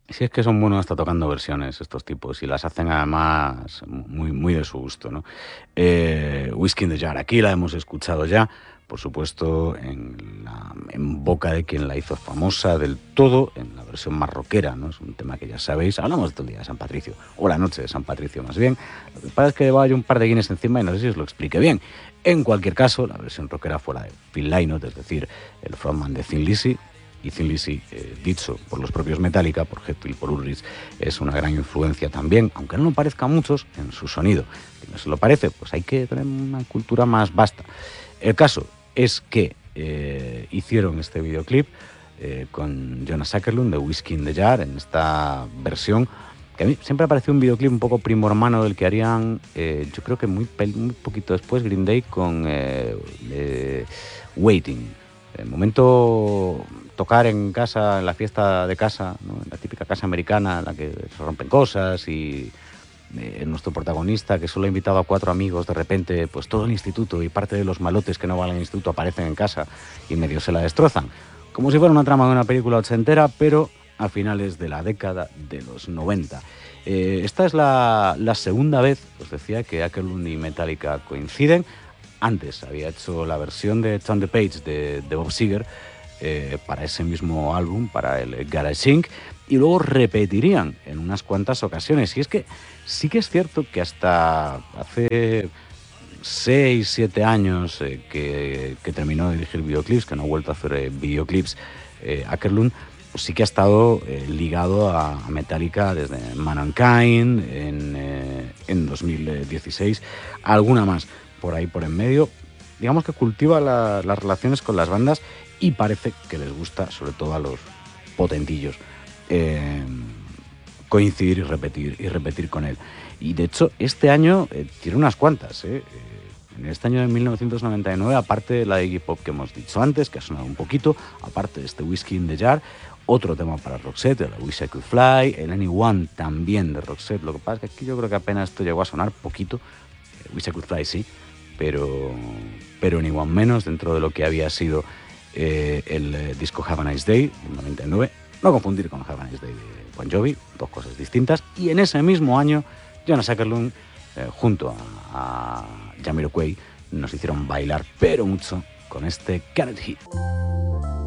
Si es que son buenos hasta tocando versiones estos tipos y las hacen además muy, muy de su gusto, ¿no? Whiskey in the Jar, aquí la hemos escuchado ya, por supuesto, en boca de quien la hizo famosa del todo, en la versión más rockera, ¿no? Es un tema que ya sabéis, hablamos todo el día de San Patricio, o la noche de San Patricio más bien. Lo que pasa es que llevaba yo un par de Guinness encima y no sé si os lo expliqué bien. En cualquier caso, la versión rockera fue la de Phil Lynott, es decir, el frontman de Thin Lizzy, y Thin Lizzy, dicho por los propios Metallica, por Hetfield, por Ulrich, es una gran influencia también, aunque no lo parezca a muchos, en su sonido. Si no se lo parece, pues hay que tener una cultura más vasta. El caso es que hicieron este videoclip con Jonas Åkerlund de Whiskey in the Jar, en esta versión, que a mí siempre ha parecido un videoclip un poco primo hermano del que harían, yo creo que muy poquito después, Green Day con Waiting. El momento tocar en casa, en la fiesta de casa, ¿no? En la típica casa americana en la que se rompen cosas y nuestro protagonista, que solo ha invitado a 4 amigos, de repente, pues todo el instituto y parte de los malotes que no van al instituto aparecen en casa y medio se la destrozan. Como si fuera una trama de una película ochentera, pero a finales de la década de los 90. Esta es la segunda vez, os decía, que Åkerlund y Metallica coinciden. Antes había hecho la versión de Turn the Page de Bob Seger para ese mismo álbum, para el Garage Inc., y luego repetirían en unas cuantas ocasiones. Y es que sí que es cierto que hasta hace 6, 7 años que terminó de dirigir videoclips, que no ha vuelto a hacer videoclips, Åkerlund, pues sí que ha estado ligado a Metallica desde Mankind en 2016, alguna más por ahí por en medio. Digamos que cultiva las relaciones con las bandas y parece que les gusta, sobre todo a los potentillos, coincidir y repetir con él. Y de hecho, este año tiene unas cuantas. En este año de 1999, aparte de la de Iggy Pop que hemos dicho antes, que ha sonado un poquito, aparte de este Whiskey in the Jar, otro tema para Roxette, la Wish I Could Fly, el Anyone también de Roxette. Lo que pasa es que aquí yo creo que apenas esto llegó a sonar poquito. Wish I Could Fly sí, pero Anyone menos dentro de lo que había sido el disco Have a Nice Day del 99. No confundir con Have a Nice Day de Bon Jovi, dos cosas distintas. Y en ese mismo año, Jonas Åkerlund, junto a Jamiroquai, nos hicieron bailar, pero mucho, con este Can't Hit.